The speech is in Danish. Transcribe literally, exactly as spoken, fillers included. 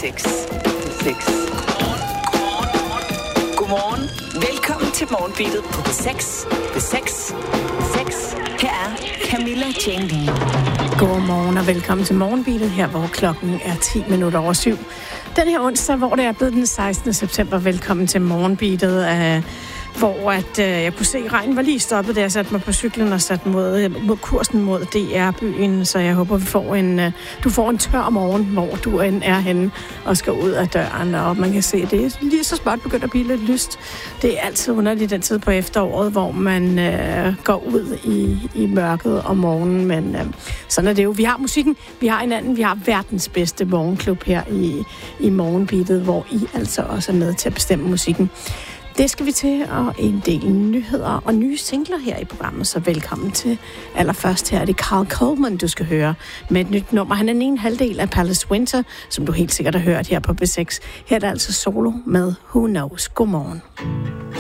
seks. seks. Godmorgen. Velkommen til Morgenbeatet på B seks. B seks. B seks. Her er Camilla Jane Lea. Godmorgen og velkommen til Morgenbeatet her, hvor klokken er ti minutter over syv. Den her onsdag, hvor det er blevet den sekstende september. Velkommen til Morgenbeatet, uh, hvor at, uh, jeg kunne se, at regnen var lige stoppet, da jeg satte mig på cyklen og satte mod, mod kursen mod D R-byen. Så jeg håber, vi får en, uh, du får en tør morgen, hvor du end er henne og skal ud af døren. Og man kan se, at det er lige så småt begyndt at blive lidt lyst. Det er altid underligt den tid på efteråret, hvor man uh, går ud i, i mørket om morgenen. Men uh, sådan er det jo. Vi har musikken, vi har hinanden, vi har verdens bedste morgenklub her i, i Morgenbeatet, hvor I altså også er med til at bestemme musikken. Det skal vi til, og en del nyheder og nye singler her i programmet, så velkommen til. Allerførst her er det Carl Coleman, du skal høre med et nyt nummer. Han er den ene halvdel af Palace Winter, som du helt sikkert har hørt her på B seks. Her er det altså solo med Who Knows. Godmorgen.